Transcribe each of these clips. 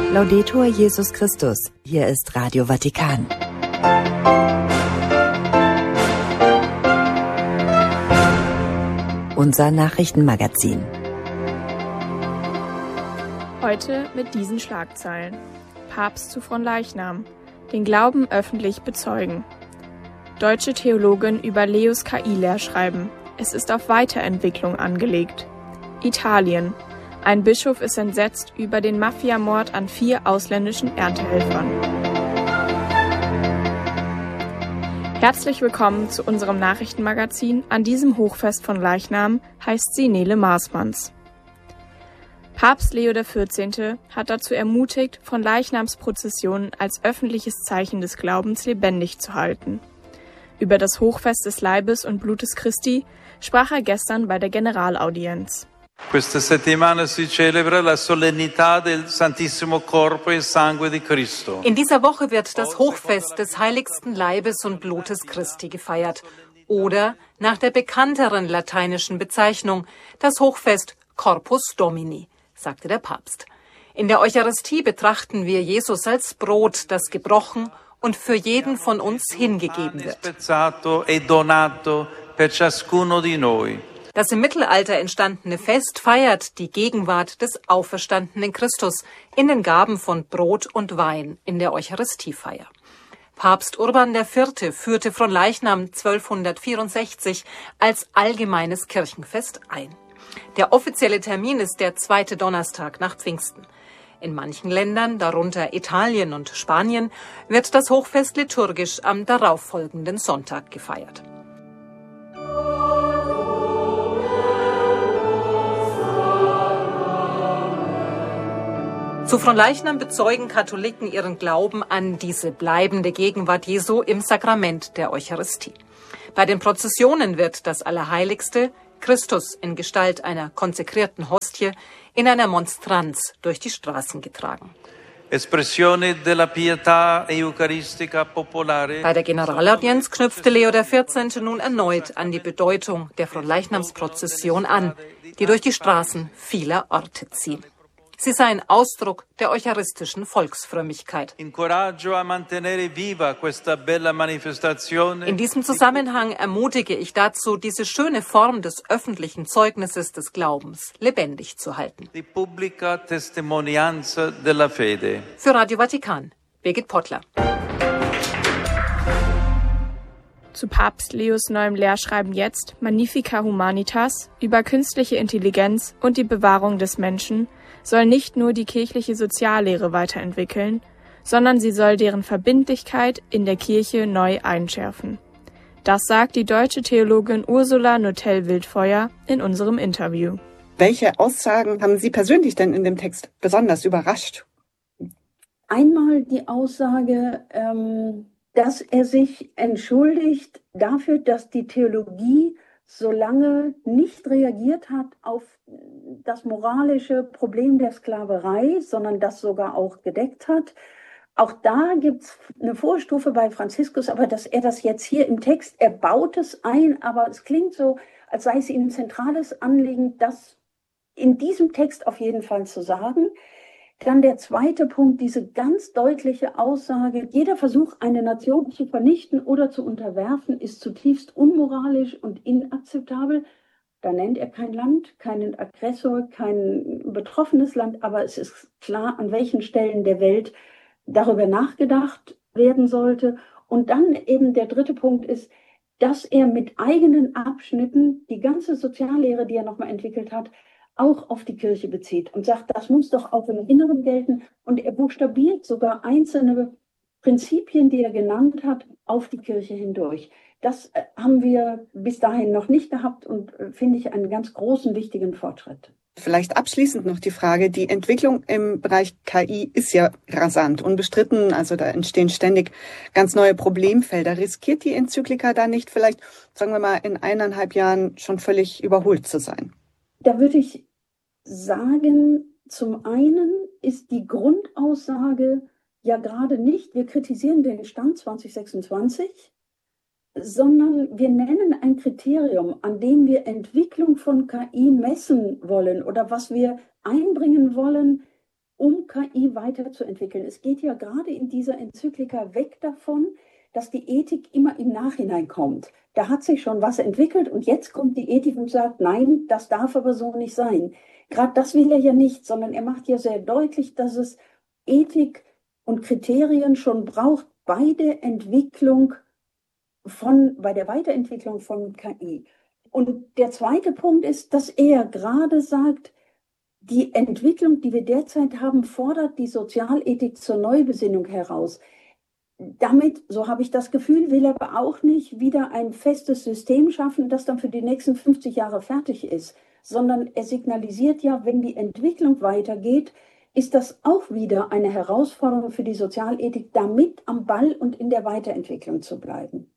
Laudetur Jesus Christus. Hier ist Radio Vatikan. Unser Nachrichtenmagazin. Heute mit diesen Schlagzeilen. Papst zu Fronleichnam. Den Glauben öffentlich bezeugen. Deutsche Theologin über Leos KI-Lehr schreiben. Es ist auf Weiterentwicklung angelegt. Italien. Ein Bischof ist entsetzt über den Mafiamord an 4 ausländischen Erntehelfern. Herzlich willkommen zu unserem Nachrichtenmagazin. An diesem Hochfest von Leichnam heißt sie Nele Marsmanns. Papst Leo XIV. Hat dazu ermutigt, Fronleichnamsprozessionen als öffentliches Zeichen des Glaubens lebendig zu halten. Über das Hochfest des Leibes und Blutes Christi sprach er gestern bei der Generalaudienz. Questa settimana si celebra la solennità del Santissimo Corpo e Sangue di Cristo. In dieser Woche wird das Hochfest des heiligsten Leibes und Blutes Christi gefeiert. Oder nach der bekannteren lateinischen Bezeichnung das Hochfest Corpus Domini, sagte der Papst. In der Eucharistie betrachten wir Jesus als Brot, das gebrochen und für jeden von uns hingegeben wird. Das im Mittelalter entstandene Fest feiert die Gegenwart des auferstandenen Christus in den Gaben von Brot und Wein in der Eucharistiefeier. Papst Urban IV. Führte Fronleichnam 1264 als allgemeines Kirchenfest ein. Der offizielle Termin ist der 2. Donnerstag nach Pfingsten. In manchen Ländern, darunter Italien und Spanien, wird das Hochfest liturgisch am darauffolgenden Sonntag gefeiert. Zu Fronleichnam bezeugen Katholiken ihren Glauben an diese bleibende Gegenwart Jesu im Sakrament der Eucharistie. Bei den Prozessionen wird das Allerheiligste, Christus in Gestalt einer konsekrierten Hostie, in einer Monstranz durch die Straßen getragen. Bei der Generalaudienz knüpfte Leo XIV. Nun erneut an die Bedeutung der Fronleichnamsprozession an, die durch die Straßen vieler Orte ziehen. Sie sei ein Ausdruck der eucharistischen Volksfrömmigkeit. In diesem Zusammenhang ermutige ich dazu, diese schöne Form des öffentlichen Zeugnisses des Glaubens lebendig zu halten. Für Radio Vatikan, Birgit Pottler. Zu Papst Leos neuem Lehrschreiben jetzt Magnificat Humanitas über künstliche Intelligenz und die Bewahrung des Menschen soll nicht nur die kirchliche Soziallehre weiterentwickeln, sondern sie soll deren Verbindlichkeit in der Kirche neu einschärfen. Das sagt die deutsche Theologin Ursula Nottell-Wildfeuer in unserem Interview. Welche Aussagen haben Sie persönlich denn in dem Text besonders überrascht? Einmal die Aussage, dass er sich entschuldigt dafür, dass die Theologie so lange nicht reagiert hat auf das moralische Problem der Sklaverei, sondern das sogar auch gedeckt hat. Auch da gibt es eine Vorstufe bei Franziskus, aber dass er das jetzt hier im Text, er baut es ein, aber es klingt so, als sei es ihm ein zentrales Anliegen, das in diesem Text auf jeden Fall zu sagen. Dann der zweite Punkt, diese ganz deutliche Aussage, jeder Versuch, eine Nation zu vernichten oder zu unterwerfen, ist zutiefst unmoralisch und inakzeptabel. Da nennt er kein Land, keinen Aggressor, kein betroffenes Land, aber es ist klar, an welchen Stellen der Welt darüber nachgedacht werden sollte. Und dann eben der dritte Punkt ist, dass er mit eigenen Abschnitten die ganze Soziallehre, die er nochmal entwickelt hat, auch auf die Kirche bezieht und sagt, das muss doch auch im Inneren gelten. Und er buchstabiert sogar einzelne Prinzipien, die er genannt hat, auf die Kirche hindurch. Das haben wir bis dahin noch nicht gehabt und finde ich einen ganz großen, wichtigen Fortschritt. Vielleicht abschließend noch die Frage, die Entwicklung im Bereich KI ist ja rasant, unbestritten, also da entstehen ständig ganz neue Problemfelder. Riskiert die Enzyklika da nicht vielleicht, sagen wir mal, in 1,5 Jahren schon völlig überholt zu sein? Da würde ich sagen, zum einen ist die Grundaussage ja gerade nicht, wir kritisieren den Stand 2026, sondern wir nennen ein Kriterium, an dem wir Entwicklung von KI messen wollen oder was wir einbringen wollen, um KI weiterzuentwickeln. Es geht ja gerade in dieser Enzyklika weg davon, dass die Ethik immer im Nachhinein kommt. Da hat sich schon was entwickelt und jetzt kommt die Ethik und sagt, nein, das darf aber so nicht sein. Gerade das will er ja nicht, sondern er macht ja sehr deutlich, dass es Ethik und Kriterien schon braucht bei der Weiterentwicklung von KI. Und der zweite Punkt ist, dass er gerade sagt, die Entwicklung, die wir derzeit haben, fordert die Sozialethik zur Neubesinnung heraus. Damit, so habe ich das Gefühl, will er aber auch nicht wieder ein festes System schaffen, das dann für die nächsten 50 Jahre fertig ist, sondern er signalisiert ja, wenn die Entwicklung weitergeht, ist das auch wieder eine Herausforderung für die Sozialethik, damit am Ball und in der Weiterentwicklung zu bleiben.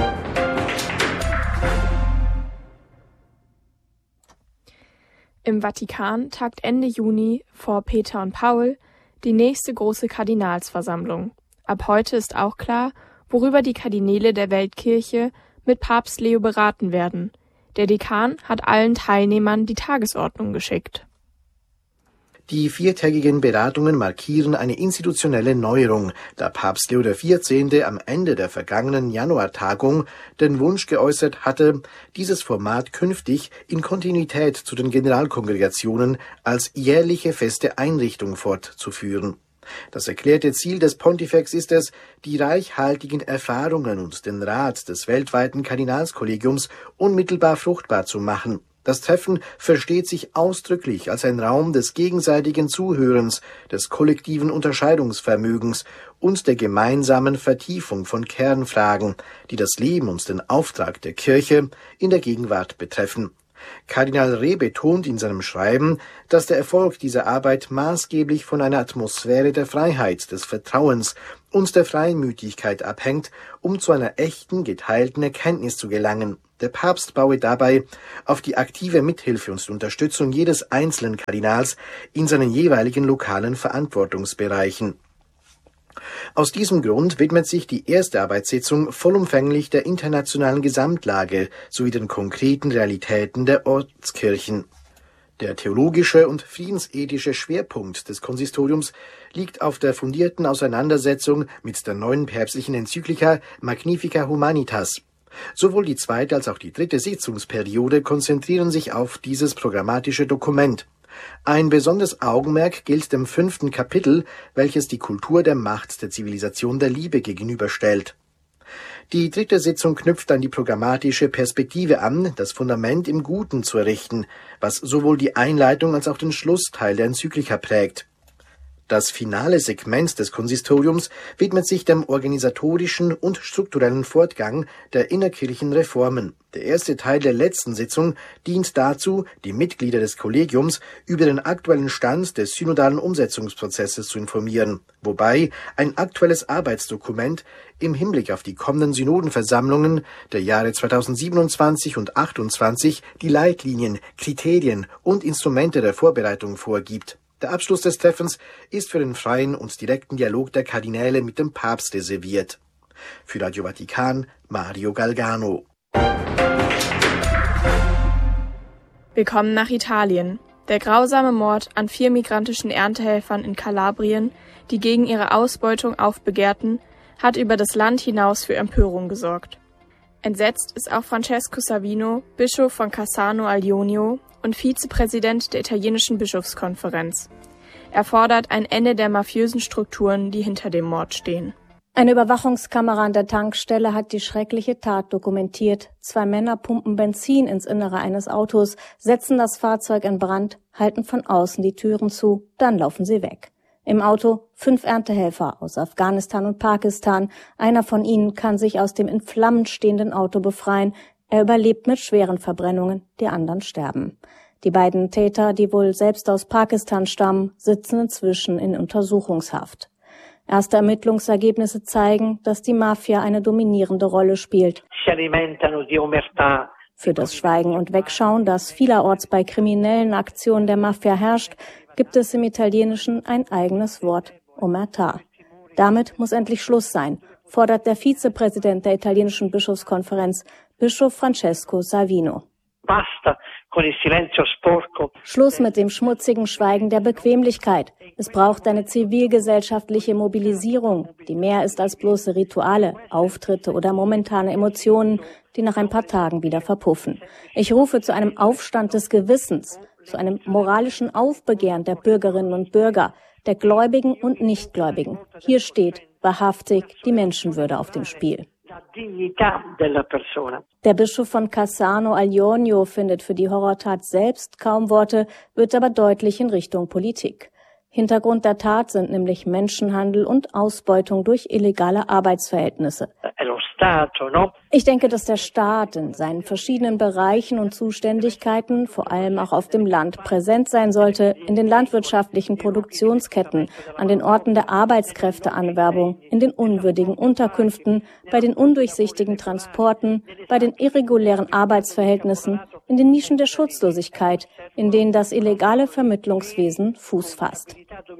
Im Vatikan tagt Ende Juni vor Peter und Paul die nächste große Kardinalsversammlung. Ab heute ist auch klar, worüber die Kardinäle der Weltkirche mit Papst Leo beraten werden. Der Dekan hat allen Teilnehmern die Tagesordnung geschickt. Die viertägigen Beratungen markieren eine institutionelle Neuerung, da Papst Leo XIV. Am Ende der vergangenen Januartagung den Wunsch geäußert hatte, dieses Format künftig in Kontinuität zu den Generalkongregationen als jährliche feste Einrichtung fortzuführen. Das erklärte Ziel des Pontifex ist es, die reichhaltigen Erfahrungen und den Rat des weltweiten Kardinalskollegiums unmittelbar fruchtbar zu machen. Das Treffen versteht sich ausdrücklich als ein Raum des gegenseitigen Zuhörens, des kollektiven Unterscheidungsvermögens und der gemeinsamen Vertiefung von Kernfragen, die das Leben und den Auftrag der Kirche in der Gegenwart betreffen. Kardinal Reh betont in seinem Schreiben, dass der Erfolg dieser Arbeit maßgeblich von einer Atmosphäre der Freiheit, des Vertrauens und der Freimütigkeit abhängt, um zu einer echten, geteilten Erkenntnis zu gelangen. Der Papst baue dabei auf die aktive Mithilfe und Unterstützung jedes einzelnen Kardinals in seinen jeweiligen lokalen Verantwortungsbereichen. Aus diesem Grund widmet sich die erste Arbeitssitzung vollumfänglich der internationalen Gesamtlage sowie den konkreten Realitäten der Ortskirchen. Der theologische und friedensethische Schwerpunkt des Konsistoriums liegt auf der fundierten Auseinandersetzung mit der neuen päpstlichen Enzyklika Magnificat Humanitas. Sowohl die zweite als auch die dritte Sitzungsperiode konzentrieren sich auf dieses programmatische Dokument. Ein besonderes Augenmerk gilt dem 5. Kapitel, welches die Kultur der Macht der Zivilisation der Liebe gegenüberstellt. Die dritte Sitzung knüpft an die programmatische Perspektive an, das Fundament im Guten zu errichten, was sowohl die Einleitung als auch den Schlussteil der Enzyklika prägt. Das finale Segment des Konsistoriums widmet sich dem organisatorischen und strukturellen Fortgang der innerkirchlichen Reformen. Der erste Teil der letzten Sitzung dient dazu, die Mitglieder des Kollegiums über den aktuellen Stand des synodalen Umsetzungsprozesses zu informieren, wobei ein aktuelles Arbeitsdokument im Hinblick auf die kommenden Synodenversammlungen der Jahre 2027 und 2028 die Leitlinien, Kriterien und Instrumente der Vorbereitung vorgibt. Der Abschluss des Treffens ist für den freien und direkten Dialog der Kardinäle mit dem Papst reserviert. Für Radio Vatikan, Mario Galgano. Willkommen nach Italien. Der grausame Mord an 4 migrantischen Erntehelfern in Kalabrien, die gegen ihre Ausbeutung aufbegehrten, hat über das Land hinaus für Empörung gesorgt. Entsetzt ist auch Francesco Savino, Bischof von Cassano al Ionio und Vizepräsident der italienischen Bischofskonferenz. Er fordert ein Ende der mafiösen Strukturen, die hinter dem Mord stehen. Eine Überwachungskamera an der Tankstelle hat die schreckliche Tat dokumentiert. 2 Männer pumpen Benzin ins Innere eines Autos, setzen das Fahrzeug in Brand, halten von außen die Türen zu, dann laufen sie weg. Im Auto 5 Erntehelfer aus Afghanistan und Pakistan. Einer von ihnen kann sich aus dem in Flammen stehenden Auto befreien. Er überlebt mit schweren Verbrennungen, die anderen sterben. Die beiden Täter, die wohl selbst aus Pakistan stammen, sitzen inzwischen in Untersuchungshaft. Erste Ermittlungsergebnisse zeigen, dass die Mafia eine dominierende Rolle spielt. Für das Schweigen und Wegschauen, das vielerorts bei kriminellen Aktionen der Mafia herrscht, gibt es im Italienischen ein eigenes Wort, Omertà. Damit muss endlich Schluss sein, fordert der Vizepräsident der italienischen Bischofskonferenz, Bischof Francesco Savino. Schluss mit dem schmutzigen Schweigen der Bequemlichkeit. Es braucht eine zivilgesellschaftliche Mobilisierung, die mehr ist als bloße Rituale, Auftritte oder momentane Emotionen, die nach ein paar Tagen wieder verpuffen. Ich rufe zu einem Aufstand des Gewissens, zu einem moralischen Aufbegehren der Bürgerinnen und Bürger, der Gläubigen und Nichtgläubigen. Hier steht wahrhaftig die Menschenwürde auf dem Spiel. Der Bischof von Cassano al Ionio findet für die Horrortat selbst kaum Worte, wird aber deutlich in Richtung Politik. Hintergrund der Tat sind nämlich Menschenhandel und Ausbeutung durch illegale Arbeitsverhältnisse. Ich denke, dass der Staat in seinen verschiedenen Bereichen und Zuständigkeiten, vor allem auch auf dem Land, präsent sein sollte, in den landwirtschaftlichen Produktionsketten, an den Orten der Arbeitskräfteanwerbung, in den unwürdigen Unterkünften, bei den undurchsichtigen Transporten, bei den irregulären Arbeitsverhältnissen, in den Nischen der Schutzlosigkeit, in denen das illegale Vermittlungswesen Fuß fasst.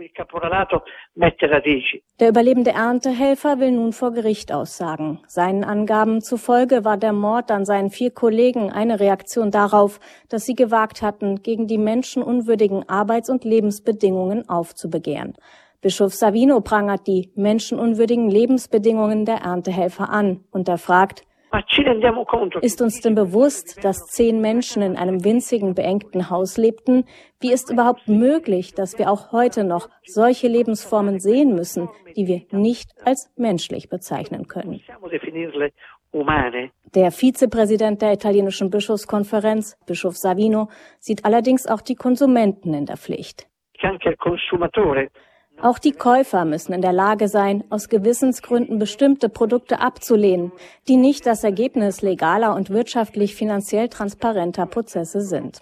Der überlebende Erntehelfer will nun vor Gericht aussagen. Seinen Angaben zufolge war der Mord an seinen 4 Kollegen eine Reaktion darauf, dass sie gewagt hatten, gegen die menschenunwürdigen Arbeits- und Lebensbedingungen aufzubegehren. Bischof Savino prangert die menschenunwürdigen Lebensbedingungen der Erntehelfer an und er fragt: Ist uns denn bewusst, dass 10 Menschen in einem winzigen, beengten Haus lebten? Wie ist überhaupt möglich, dass wir auch heute noch solche Lebensformen sehen müssen, die wir nicht als menschlich bezeichnen können? Der Vizepräsident der italienischen Bischofskonferenz, Bischof Savino, sieht allerdings auch die Konsumenten in der Pflicht. Auch die Käufer müssen in der Lage sein, aus Gewissensgründen bestimmte Produkte abzulehnen, die nicht das Ergebnis legaler und wirtschaftlich finanziell transparenter Prozesse sind.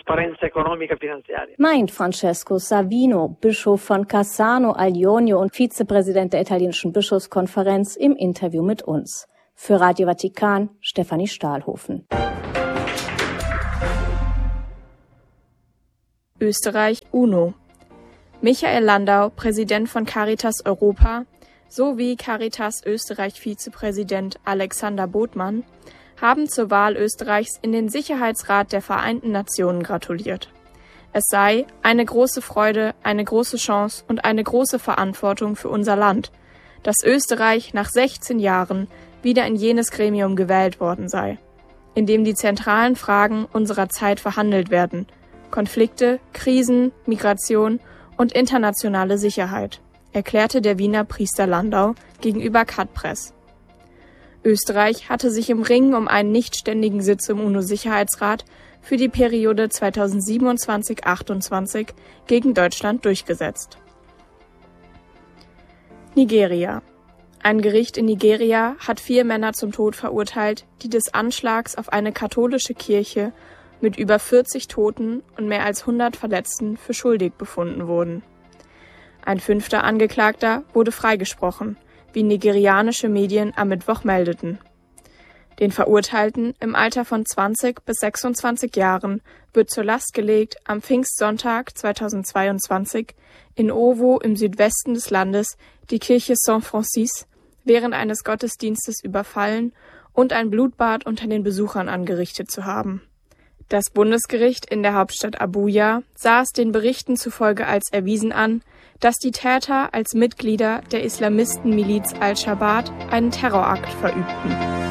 Meint Francesco Savino, Bischof von Cassano al Ionio und Vizepräsident der italienischen Bischofskonferenz im Interview mit uns. Für Radio Vatikan, Stefanie Stahlhofen. Österreich UNO. Michael Landau, Präsident von Caritas Europa, sowie Caritas Österreich Vizepräsident Alexander Botmann haben zur Wahl Österreichs in den Sicherheitsrat der Vereinten Nationen gratuliert. Es sei eine große Freude, eine große Chance und eine große Verantwortung für unser Land, dass Österreich nach 16 Jahren wieder in jenes Gremium gewählt worden sei, in dem die zentralen Fragen unserer Zeit verhandelt werden: Konflikte, Krisen, Migration und internationale Sicherheit, erklärte der Wiener Priester Landau gegenüber Cut-Press. Österreich hatte sich im Ringen um einen nichtständigen Sitz im UNO-Sicherheitsrat für die Periode 2027-28 gegen Deutschland durchgesetzt. Nigeria. Ein Gericht in Nigeria hat 4 Männer zum Tod verurteilt, die des Anschlags auf eine katholische Kirche mit über 40 Toten und mehr als 100 Verletzten für schuldig befunden wurden. Ein 5. Angeklagter wurde freigesprochen, wie nigerianische Medien am Mittwoch meldeten. Den Verurteilten im Alter von 20 bis 26 Jahren wird zur Last gelegt, am Pfingstsonntag 2022 in Owo im Südwesten des Landes die Kirche Saint Francis während eines Gottesdienstes überfallen und ein Blutbad unter den Besuchern angerichtet zu haben. Das Bundesgericht in der Hauptstadt Abuja sah es den Berichten zufolge als erwiesen an, dass die Täter als Mitglieder der Islamistenmiliz Al-Shabaab einen Terrorakt verübten.